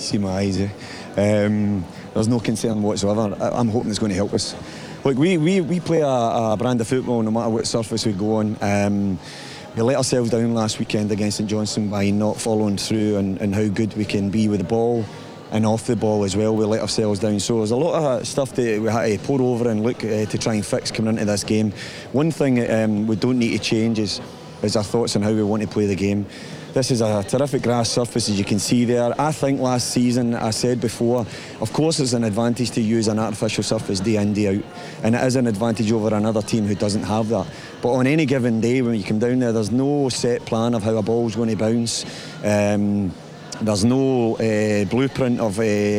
see my eyes. There's no concern whatsoever. I'm hoping it's going to help us. Look, we play a brand of football no matter what surface we go on. We let ourselves down last weekend against St Johnstone by not following through and how good we can be with the ball and off the ball as well. We let ourselves down. So there's a lot of stuff that we had to pour over and look to try and fix coming into this game. One thing we don't need to change is our thoughts on how we want to play the game. This is a terrific grass surface, as you can see there. I think last season, I said before, of course it's an advantage to use an artificial surface day in, day out. And it is an advantage over another team who doesn't have that. But on any given day, when you come down there's no set plan of how a ball's going to bounce. There's no blueprint of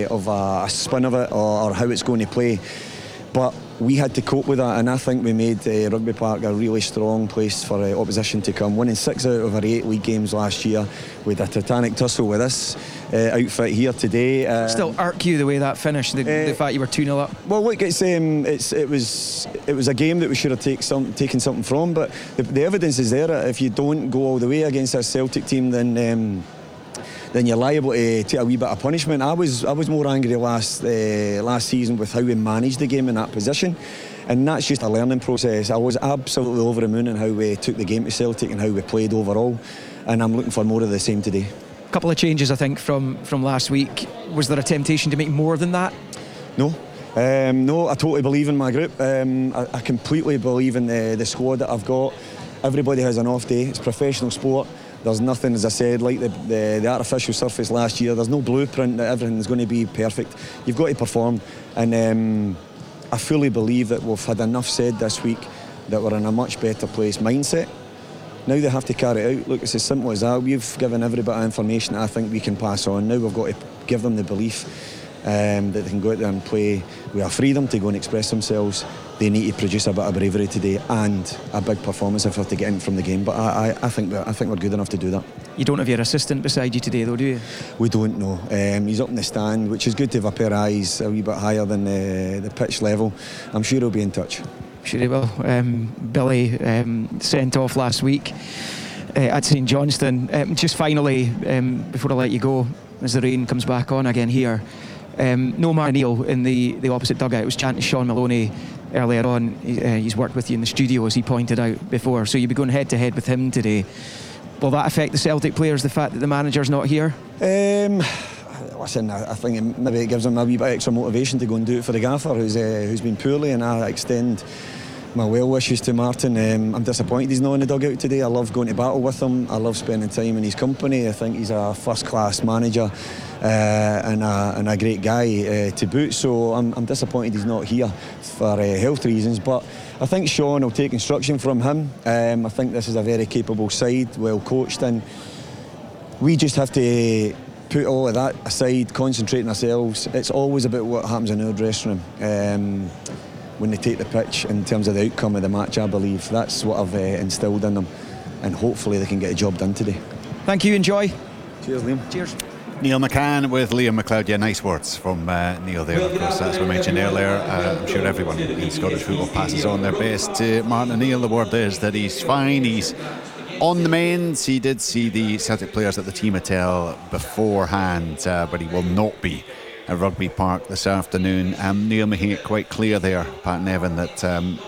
a spin of it or how it's going to play. But we had to cope with that, and I think we made Rugby Park a really strong place for opposition to come. Winning 6 out of our 8 league games last year with a titanic tussle with this outfit here today. Still irk you the way that finished, the fact you were 2-0 up? Well, look, it was a game that we should have taken something from, but the evidence is there. If you don't go all the way against a Celtic team, then you're liable to take a wee bit of punishment. I was more angry last season with how we managed the game in that position, and that's just a learning process. I was absolutely over the moon in how we took the game to Celtic and how we played overall, and I'm looking for more of the same today. A couple of changes, I think, from last week. Was there a temptation to make more than that? No. No, I totally believe in my group. I completely believe in the squad that I've got. Everybody has an off day. It's professional sport. There's nothing, as I said, like the artificial surface last year. There's no blueprint that everything's going to be perfect. You've got to perform, and I fully believe that we've had enough said this week that we're in a much better place mindset. Now they have to carry it out. Look, it's as simple as that. We've given every bit of information that I think we can pass on. Now we've got to give them the belief that they can go out there and play with a freedom to go and express themselves. They need to produce a bit of bravery today and a big performance if we have to get in from the game. But I think we're good enough to do that. You don't have your assistant beside you today, though, do you? We don't, know. He's up in the stand, which is good to have a pair of eyes a wee bit higher than the pitch level. I'm sure he'll be in touch. Sure he will. Billy sent off last week at St Johnstone. Just finally, before I let you go, as the rain comes back on again here, no Martin O'Neill in the opposite dugout. It was chanting Sean Maloney earlier on. He's worked with you in the studio, as he pointed out before, so you'll be going head to head with him today. Will that affect the Celtic players, the fact that the manager's not here? Listen, I think maybe it gives them a wee bit extra motivation to go and do it for the gaffer who's been poorly, and I extend my well wishes to Martin. I'm disappointed he's not in the dugout today. I love going to battle with him. I love spending time in his company. I think he's a first-class manager and a great guy to boot. So I'm disappointed he's not here for health reasons. But I think Sean will take instruction from him. I think this is a very capable side, well coached, and we just have to put all of that aside, concentrate on ourselves. It's always about what happens in our dressing room. When they take the pitch in terms of the outcome of the match, I believe that's what I've instilled in them, and hopefully they can get a job done today. Thank you, enjoy. Cheers, Liam. Cheers. Neil McCann with Liam McLeod. Yeah, nice words from Neil there. Of course, as we mentioned earlier, I'm sure everyone in Scottish football passes on their best to Martin O'Neill. The word is that he's fine, he's on the mend. He did see the Celtic players at the team hotel beforehand, but he will not be at Rugby Park this afternoon. Neil making it quite clear there, Pat Nevin, that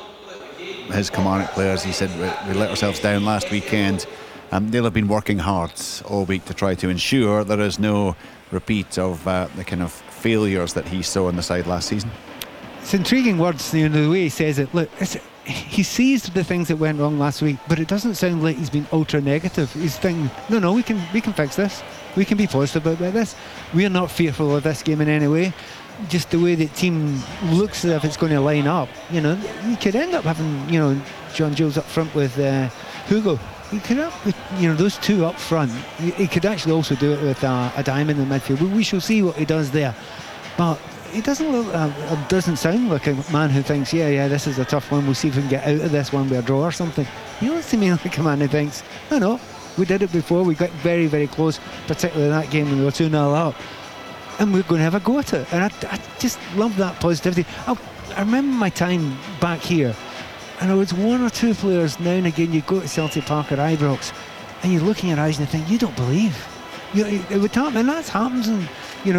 his Kilmarnock players, he said, we let ourselves down last weekend. They'll have been working hard all week to try to ensure there is no repeat of the kind of failures that he saw on the side last season. It's intriguing words, the way he says it. Look, he sees the things that went wrong last week, but it doesn't sound like he's been ultra negative. He's thinking, no, we can fix this. We can be positive about this. We are not fearful of this game in any way. Just the way the team looks as if it's going to line up, you could end up having, John Jules up front with Hugo. He could have, those two up front. He could actually also do it with a diamond in the midfield. We shall see what he does there. But he doesn't sound like a man who thinks, this is a tough one. We'll see if we can get out of this one with a draw or something. He looks to me like a man who thinks, no. We did it before. We got very, very close, particularly in that game when we were 2-0 up. And we're going to have a go at it. And I just love that positivity. I remember my time back here, and there was one or two players now and again, you go to Celtic Park or Ibrox, and you're looking at eyes and you think, you don't believe. It would happen, and that happens in